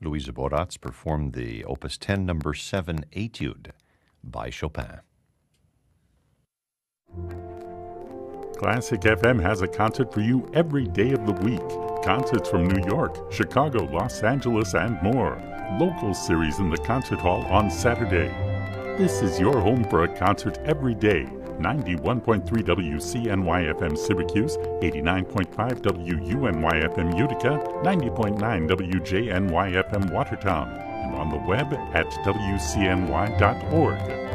Louisa Boratz performed the Opus 10 number 7 Etude by Chopin. Classic FM has a concert for you every day of the week. Concerts from New York, Chicago, Los Angeles, and more. Local series in the concert hall on Saturday. This is your home for a concert every day. 91.3 WCNY-FM Syracuse, 89.5 WUNY-FM Utica, 90.9 WJNY-FM Watertown, and on the web at WCNY.org.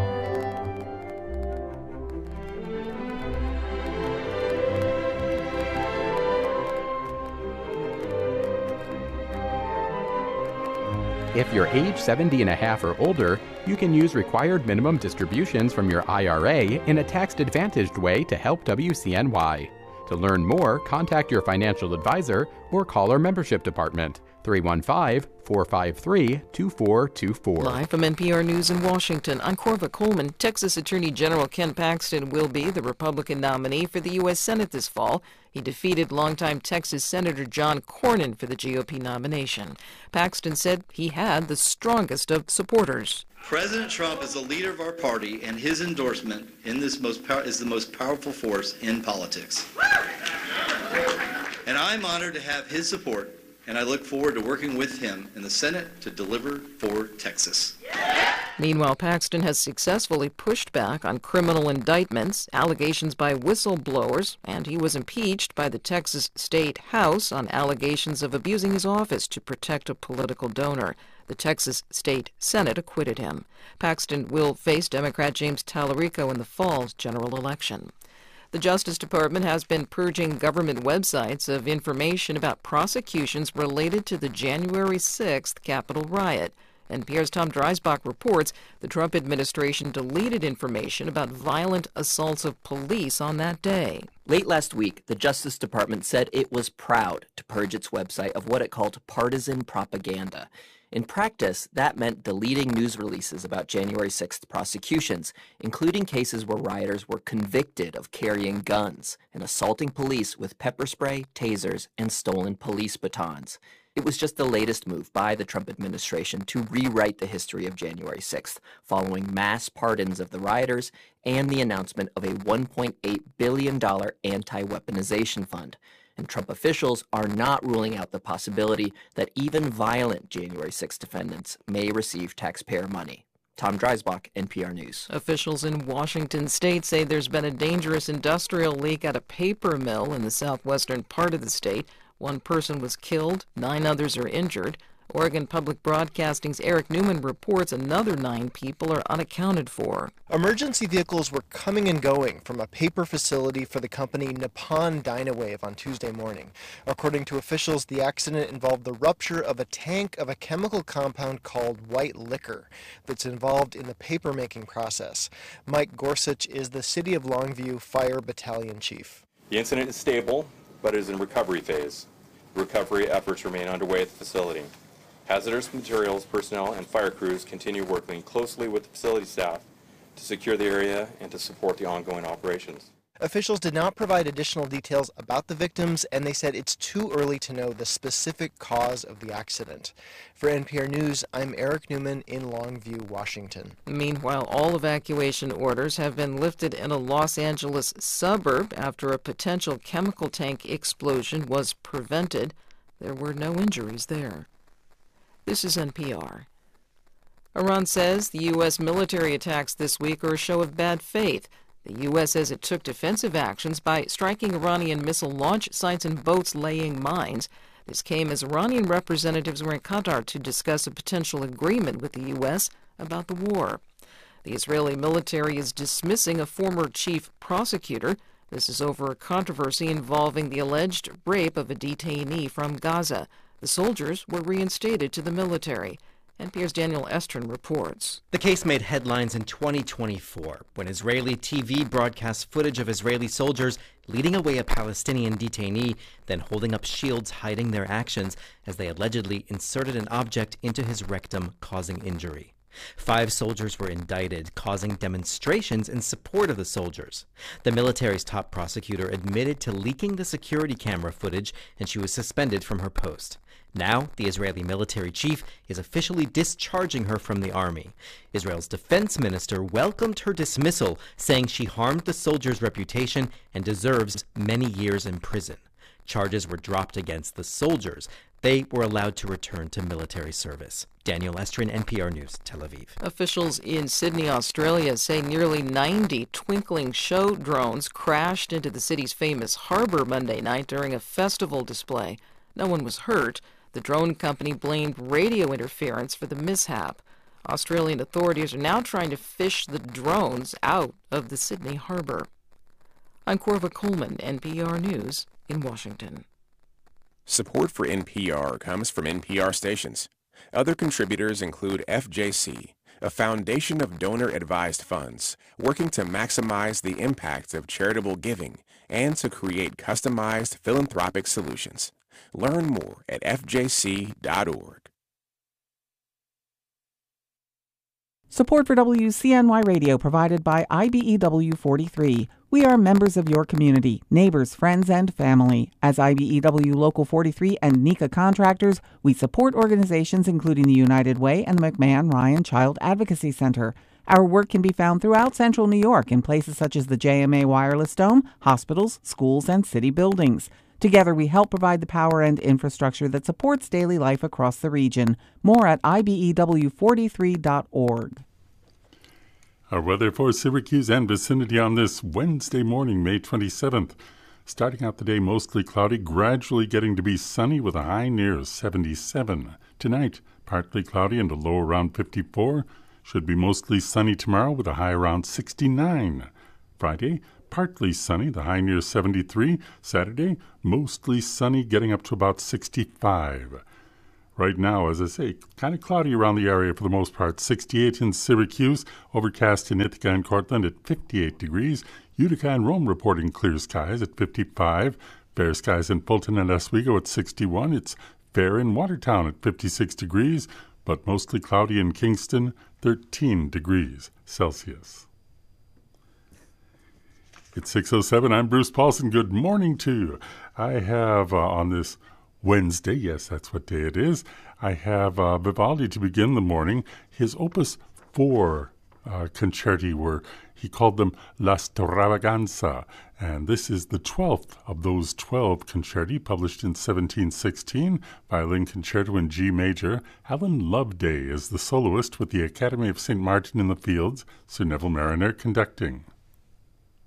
If you're age 70 and a half or older, you can use required minimum distributions from your IRA in a tax-advantaged way to help WCNY. To learn more, contact your financial advisor or call our membership department, 315-453-2424. Live from NPR News in Washington, I'm Corva Coleman. Texas Attorney General Ken Paxton will be the Republican nominee for the U.S. Senate this fall. He defeated longtime Texas Senator John Cornyn for the GOP nomination. Paxton said he had the strongest of supporters. President Trump is the leader of our party, and his endorsement in this is the most powerful force in politics. And I'm honored to have his support, and I look forward to working with him in the Senate to deliver for Texas. Meanwhile, Paxton has successfully pushed back on criminal indictments, allegations by whistleblowers, and he was impeached by the Texas State House on allegations of abusing his office to protect a political donor. The Texas State Senate acquitted him. Paxton will face Democrat James Tallarico in the fall's general election. The Justice Department has been purging government websites of information about prosecutions related to the January 6th Capitol riot. NPR's Tom Dreisbach reports the Trump administration deleted information about violent assaults of police on that day. Late last week, the Justice Department said it was proud to purge its website of what it called partisan propaganda. In practice, that meant deleting news releases about January 6th prosecutions, including cases where rioters were convicted of carrying guns and assaulting police with pepper spray, tasers, and stolen police batons. It was just the latest move by the Trump administration to rewrite the history of January 6th, following mass pardons of the rioters and the announcement of a $1.8 billion anti-weaponization fund. And Trump officials are not ruling out the possibility that even violent January 6 defendants may receive taxpayer money. Tom Dreisbach, NPR News. Officials in Washington state say there's been a dangerous industrial leak at a paper mill in the southwestern part of the state. One person was killed, 9 others are injured. Oregon Public Broadcasting's Eric Newman reports another 9 people are unaccounted for. Emergency vehicles were coming and going from a paper facility for the company Nippon Dynawave on Tuesday morning. According to officials, the accident involved the rupture of a tank of a chemical compound called white liquor that's involved in the paper-making process. Mike Gorsuch is the City of Longview Fire Battalion Chief. The incident is stable, but is in recovery phase. Recovery efforts remain underway at the facility. Hazardous materials personnel and fire crews continue working closely with the facility staff to secure the area and to support the ongoing operations. Officials did not provide additional details about the victims, and they said it's too early to know the specific cause of the accident. For NPR News, I'm Eric Newman in Longview, Washington. Meanwhile, all evacuation orders have been lifted in a Los Angeles suburb after a potential chemical tank explosion was prevented. There were no injuries there. This is NPR. Iran says the U.S. military attacks this week are a show of bad faith. The U.S. says it took defensive actions by striking Iranian missile launch sites and boats laying mines. This came as Iranian representatives were in Qatar to discuss a potential agreement with the U.S. about the war. The Israeli military is dismissing a former chief prosecutor. This is over a controversy involving the alleged rape of a detainee from Gaza. The soldiers were reinstated to the military. NPR's Daniel Estrin reports. The case made headlines in 2024 when Israeli TV broadcast footage of Israeli soldiers leading away a Palestinian detainee, then holding up shields hiding their actions as they allegedly inserted an object into his rectum, causing injury. 5 soldiers were indicted, causing demonstrations in support of the soldiers. The military's top prosecutor admitted to leaking the security camera footage, and she was suspended from her post. Now, the Israeli military chief is officially discharging her from the army. Israel's defense minister welcomed her dismissal, saying she harmed the soldiers' reputation and deserves many years in prison. Charges were dropped against the soldiers. They were allowed to return to military service. Daniel Estrin, NPR News, Tel Aviv. Officials in Sydney, Australia say nearly 90 twinkling show drones crashed into the city's famous harbour Monday night during a festival display. No one was hurt. The drone company blamed radio interference for the mishap. Australian authorities are now trying to fish the drones out of the Sydney harbour. I'm Corva Coleman, NPR News in Washington. Support for NPR comes from NPR stations. Other contributors include FJC, a foundation of donor-advised funds working to maximize the impact of charitable giving and to create customized philanthropic solutions. Learn more at fjc.org. Support for WCNY Radio provided by IBEW 43. We are members of your community, neighbors, friends, and family. As IBEW Local 43 and NECA contractors, we support organizations including the United Way and the McMahon Ryan Child Advocacy Center. Our work can be found throughout central New York in places such as the JMA Wireless Dome, hospitals, schools, and city buildings. Together, we help provide the power and infrastructure that supports daily life across the region. More at IBEW43.org. Our weather for Syracuse and vicinity on this Wednesday morning, May 27th. Starting out the day mostly cloudy, gradually getting to be sunny with a high near 77. Tonight, partly cloudy and a low around 54. Should be mostly sunny tomorrow with a high around 69. Friday, partly sunny, the high near 73. Saturday, mostly sunny, getting up to about 65. Right now, as I say, kind of cloudy around the area for the most part. 68 in Syracuse, overcast in Ithaca and Cortland at 58 degrees. Utica and Rome reporting clear skies at 55. Fair skies in Fulton and Oswego at 61. It's fair in Watertown at 56 degrees, but mostly cloudy in Kingston, 13 degrees Celsius. It's 6:07. I'm Bruce Paulson. Good morning to you. I have on this Wednesday, yes, that's what day it is, I have Vivaldi to begin the morning. His Opus 4 concerti were, he called them La Stravaganza, and this is the 12th of those 12 concerti published in 1716, violin concerto in G major. Alan Loveday is the soloist with the Academy of St. Martin in the Fields, Sir Neville Mariner conducting.